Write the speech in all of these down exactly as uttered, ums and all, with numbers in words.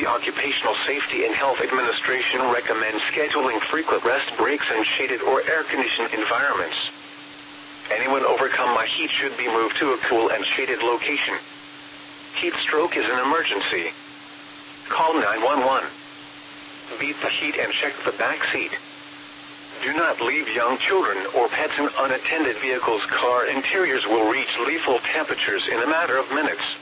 The Occupational Safety and Health Administration recommends scheduling frequent rest breaks in shaded or air-conditioned environments. Anyone overcome by heat should be moved to a cool and shaded location. Heat stroke is an emergency. Call nine one one. Beat the heat and check the back seat. Do not leave young children or pets in unattended vehicles. Car interiors will reach lethal temperatures in a matter of minutes.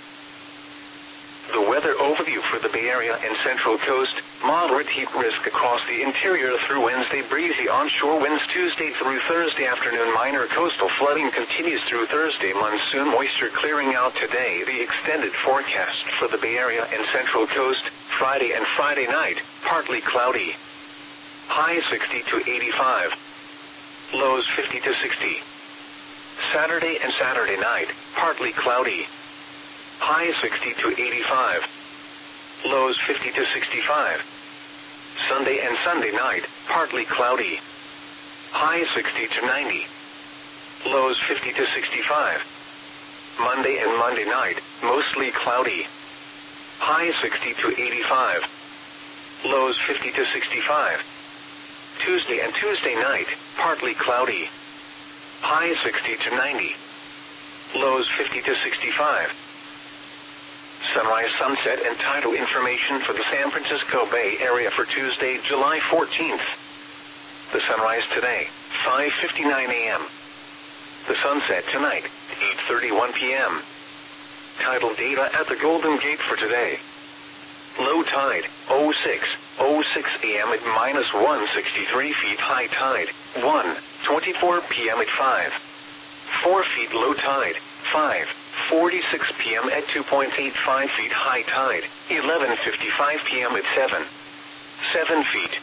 The weather overview for the Bay Area and Central Coast: moderate heat risk across the interior through Wednesday. Breezy onshore winds Tuesday through Thursday afternoon. Minor coastal flooding continues through Thursday. Monsoon moisture clearing out today. The extended forecast for the Bay Area and Central Coast: Friday and Friday night, partly cloudy. High sixty to eighty-five. Lows fifty to sixty. Saturday and Saturday night, partly cloudy. High sixty to eighty-five. Lows fifty to sixty-five. Sunday and Sunday night, partly cloudy. High sixty to ninety. Lows fifty to sixty-five. Monday and Monday night, mostly cloudy. High sixty to eighty-five. Lows fifty to sixty-five. Tuesday and Tuesday night, partly cloudy. High sixty to ninety. Lows fifty to sixty-five. Sunrise, sunset, and tidal information for the San Francisco Bay Area for Tuesday, July fourteenth. The sunrise today, five fifty-nine a m The sunset tonight, eight thirty-one p m Tidal data at the Golden Gate for today. Low tide, oh six oh six a m at minus one sixty-three feet. High tide, one twenty-four p m at five four feet. Low tide, five forty-six p m at two point eight five feet. High tide, eleven fifty-five p m at seven seven feet.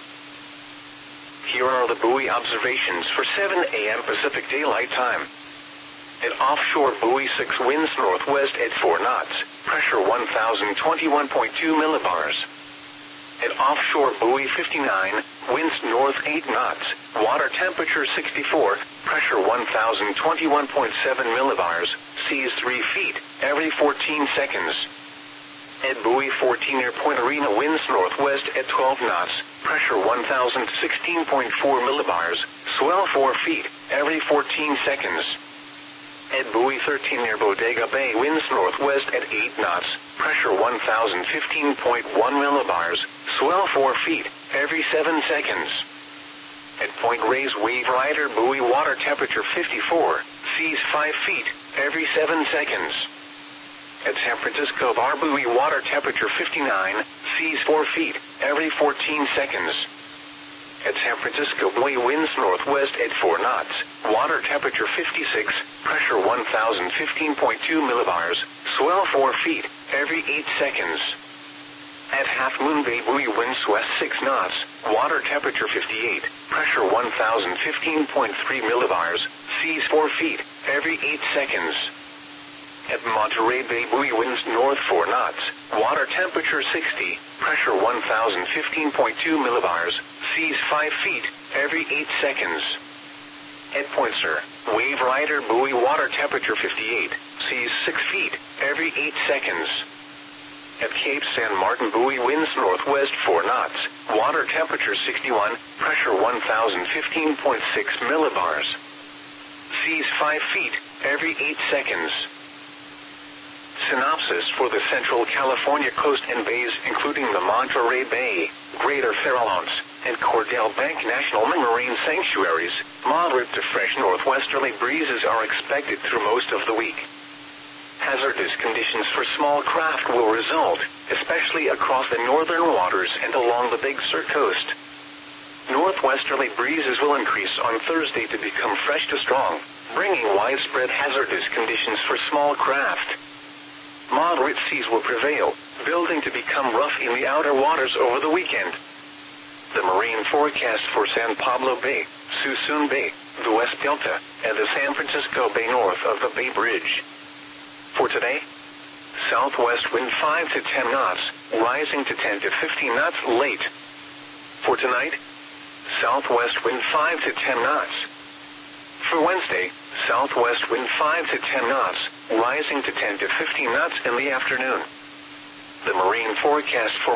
Here are the buoy observations for seven a m Pacific Daylight Time. At offshore buoy six, winds northwest at four knots, pressure one thousand twenty-one point two millibars. At offshore buoy fifty-nine, winds north eight knots, water temperature sixty-four, pressure one thousand twenty-one point seven millibars, seas three feet, every fourteen seconds. At buoy fourteen near Point Arena, winds northwest at twelve knots, pressure one thousand sixteen point four millibars, swell four feet, every fourteen seconds. At buoy thirteen near Bodega Bay, winds northwest at eight knots, pressure one thousand fifteen point one millibars, swell four feet, every seven seconds. At Point Reyes Wave Rider buoy, water temperature fifty-four, seas five feet, every seven seconds. At San Francisco Bar buoy, water temperature fifty-nine, seas four feet, every fourteen seconds. At San Francisco buoy, winds northwest at four knots, water temperature fifty-six, pressure one thousand fifteen point two millibars, swell four feet, every eight seconds. At Half Moon Bay buoy, winds west six knots, water temperature fifty-eight, pressure one thousand fifteen point three millibars, seas four feet, every eight seconds. At Monterey Bay buoy, winds north four knots, water temperature sixty, pressure one thousand fifteen point two millibars, seas five feet, every eight seconds. At Point Sur Wave Rider buoy, water temperature fifty-eight, seas six feet, every eight seconds. At Cape San Martin buoy, winds northwest four knots, water temperature sixty-one, pressure one thousand fifteen point six millibars, seas five feet, every eight seconds. Synopsis for the Central California coast and bays, including the Monterey Bay, Greater Farallones, and Cordell Bank National Marine Sanctuaries: moderate to fresh northwesterly breezes are expected through most of the week. Hazardous conditions for small craft will result, especially across the northern waters and along the Big Sur coast. Northwesterly breezes will increase on Thursday to become fresh to strong, bringing widespread hazardous conditions for small craft. Moderate seas will prevail, building to become rough in the outer waters over the weekend. The marine forecast for San Pablo Bay, Suisun Bay, the West Delta, and the San Francisco Bay north of the Bay Bridge. For today, southwest wind five to ten knots, rising to ten to fifteen knots late. For tonight, southwest wind five to ten knots. For Wednesday, southwest wind five to ten knots, rising to ten to fifteen knots in the afternoon. The marine forecast for